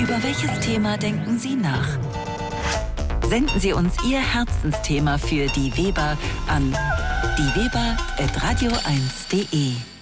Über welches Thema denken Sie nach? Senden Sie uns Ihr Herzensthema für die Weber an dieweber@radio1.de.